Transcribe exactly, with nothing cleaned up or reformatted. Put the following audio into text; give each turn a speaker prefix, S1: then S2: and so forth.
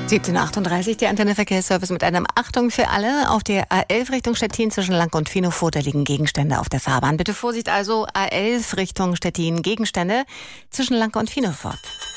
S1: siebzehn Uhr achtunddreißig, der Antenne Verkehrsservice mit einem Achtung für alle. Auf der A elf Richtung Stettin zwischen Lank und Finofurt, da liegen Gegenstände auf der Fahrbahn. Bitte Vorsicht also, A elf Richtung Stettin, Gegenstände zwischen Lank und Finofurt.